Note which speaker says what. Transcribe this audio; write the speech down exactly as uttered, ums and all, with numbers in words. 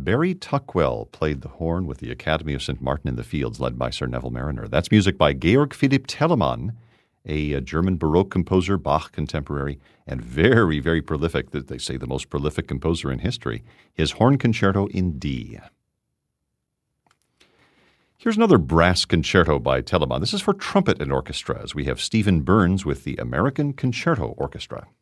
Speaker 1: Barry Tuckwell played the horn with the Academy of Saint Martin in the Fields, led by Sir Neville Mariner. That's music by Georg Philipp Telemann, a, a German Baroque composer, Bach contemporary, and very, very prolific, they say the most prolific composer in history. His Horn Concerto in D. Here's another brass concerto by Telemann. This is for trumpet and orchestra, as we have Stephen Burns with the American Concerto Orchestra.